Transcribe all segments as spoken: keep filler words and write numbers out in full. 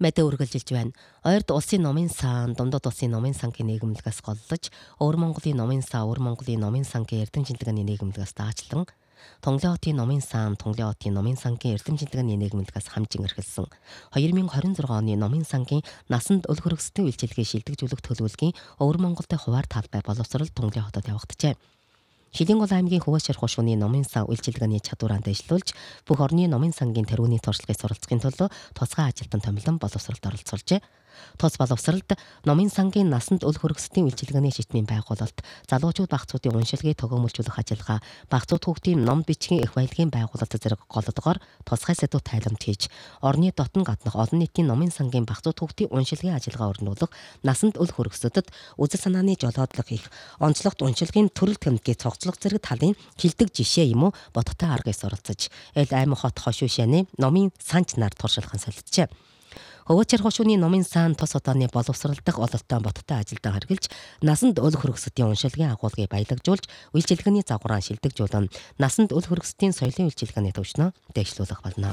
Мэдээ үргэлжилж байна. Ойрд улсын номын сан, Дундад улсын номын сангийн нийгэмлэгээс голлож, Өвөр Монголын номын сан, Өвөр Монголын номын сангийн эрдэмжлэгээний нийгэмлэгээс даачлан, Тунгалын хотын номын сан, Тунгалын хотын номын сангийн эрдэмжлэгээний нийгэмлэгээс хамжин эрхэлсэн хоёр мың хорин зургаан оны номын сангийн насанд өл хөргөстэй үйлчилгээ шилдэгжүүлэх төлөвлөгийн Өвөр Монголтой хуваар талбай боловсрол Тунгалын хотод явагджээ. Шилэн гол аймгийн Хөвөөшөр хушууны номын сан үйлчилгээний чадвараа дэвшлүүлж, бүх орны номын сангийн тархины туршлагыг суралцахын төлөө тусгай ажилтан томилон боловсролд оролцуулжээ. Тус боловсролд номын сангийн насанд өл хөргөстэй үйлчилгээний шитмийн байгуулалт, залуучууд багцуудын уншилгийг төгөөмөлжүүлэх ажиллагаа, багцууд хүүхдийн ном бичгийн их баялагын байгуулалт зэрэг голдгоор тусгай сэдв тайлбарт хийж, орны дотн гаднах олон нийтийн номын сангийн багцууд хүүхдийн уншилгийн ажиллагаа өрнүүлэх, насанд өл хөргөсөдөд үзэл санааны жолоодлого хийх, онцлогт уншилгийн төрөл тэмдгийг цогцлох зэрэг талын хилдэг жишээ юм уу бодтой аргыг суралцаж, Эл аймаг хот хошуушааны номын санч нар туршилхан солилцжээ. Хөвөөчөр хошууны номын сан тус удааны боловсрол дах ололтой бодтой ажилдаа харгалж, насанд өл хөргөсөдийн уншилгийн агуулгыг баялагжуулж, үйлчилгээний загвараа шилдэгжүүлэн, насанд өл хөргөсөдийн соёлын үйлчилгээний төвшнөө дэвшлүүлэх болно.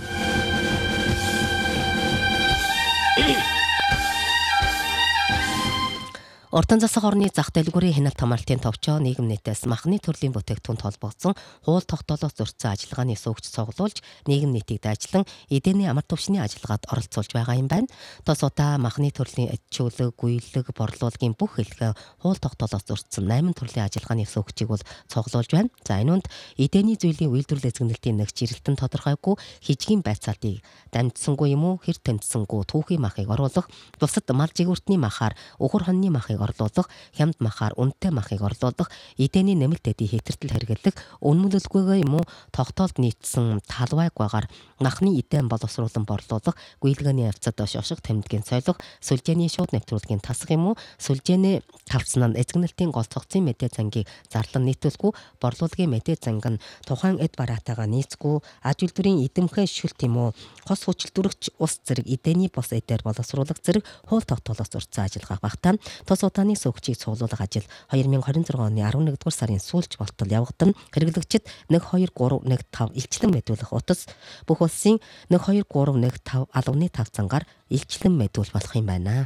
Уртан засаг орны зах дэлгүүрийн хяналт хамгаалтын товчоо нийгэм нийтээс махны төрлийн бүтээгдэхүүнд холбогдсон хууль тогтоолоос зөрчсөн ажиллагааны суугч цуглуулж, нийгэм нийтийг дайчлан эдээний амар түвшний ажиллагаанд оролцуулж байгаа юм байна. Тус удаа махны төрлийн эдчүүлэг, гүйэлэг, борлуулгын бүх хэлхээ хууль тогтоолоос зөрчсөн найман төрлийн ажиллагааны суугчийг бол цуглуулж байна. За энэ үнд эдээний зүйлийн үйлдвэрлэл эзэгнэлтийн нэг жирэлтэн тодорхойгүй хижгийн байцаалтыг дамжсангүй юм уу, хэр тэмцсэнгүй түүхийн махыг оруулах, бусад мал жигүүртний махаар өхөр хоньны махыг орлуулах, хямд махаар үнэтэй махыг орлуулах, эдээний нэмэлт эдийн хэтэртэл хэрэглэх, үнэмлэлгүйгээ юм уу тогтоолд нийцсэн талвайг багаар махны эдэн боловсруулан борлуулах, гүйлгээний явцад шошго тэмдгийн сойлох, сүлжээний шууд нэвтрүүлгийн тасах юм уу, сүлжээний тавцсан нь эзэгнэлтийн гол цогцын мэдээ зангийг зарлан нийтүүлэхгүй, борлуулгын мэдээ занг нь тухайн эд бараатайгаа нийцгүй, аж үйлдвэрийн эдэмхэ шүлт юм уу, хос хүчилтөрөгч ус зэрэг эдээний бос эдээр боловсруулах зэрэг хууль тогтоолоос зурцсан ажиллагаа багтаа. Тус удааны суугчийг цуглуулах ажил хоёр мың хорин зургаан оны арван нэгдүгээр сарын сүүлч болтол явагдан, хэрэглэгчид нэг хоёр гурав нэг тав илчлэн мэдүүлэх утас бүх улсын нэг хоёр гурав нэг тав албаны тавцангаар илчлэн мэдүүл болох юм байна.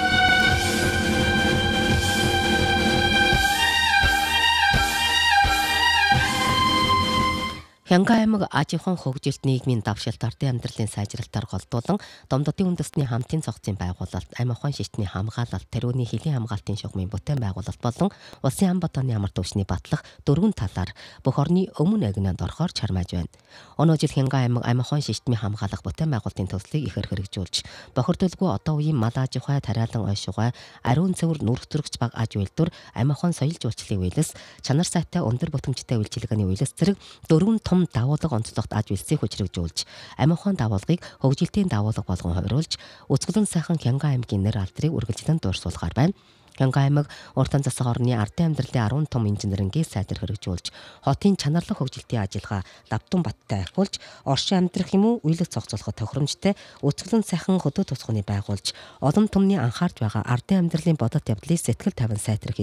Хянга аймаг аж ахуйн хөгжилт нийгмийн давшилт ардын амьдралын сайжралтаар голдуулан, Домдодын үндэстний хамтын цогцын байгуулалт, Ам ахуйн шиштний хамгаалалт, Тэрүүний хилийн хамгаалтын шугамын бүтээн байгуулалт болон улсын ам бодооны амар түвшний батлах дөрвөн талаар бүх орны өмнө агнанд орохоор чармааж байна. Өнөө жил Хянга аймаг Ам ахуйн шиштний хамгаалах бүтээн байгуулалтын төслийг ихэр хэрэгжүүлж, бохирдуулгүй одоо үеийн мал аж ахуй, тариалан ойшугай, ариун цэвэр нүрх зөрөгч баг аж үйлдвэр, Ам ахуйн соёл жуулчлалын үйлс, чанар сайтай өндөр бүтэмжтэй үйлчилгээний үйлс зэрэг дөрвөн том давуулга онцлогт аж үйлсийг хүчрэгжүүлж, Ам ахуйн давуулгыг хөгжилтийн давуулга болгон хувируулж, үзэсгэлэн сайхан Хянга аймгийн нэр алдрыг үргэлжлэн дуурсуулгаар байна. Хянга аймаг уртан засаг орны ардын амьдралын арван том инженерингийн сайдэр хэрэгжүүлж, хотын чанарлах хөгжилтийн ажиллагаа давтан баттай ахиулж, оршин амьдрах юм уу үйлс цогцолоход тохиромжтой үзэсгэлэн сайхан хөдөө тусганы байгуулж, олон түмний анхаарч байгаа ардын амьдралын бодит явдлыг сэтгэл тавин сайтар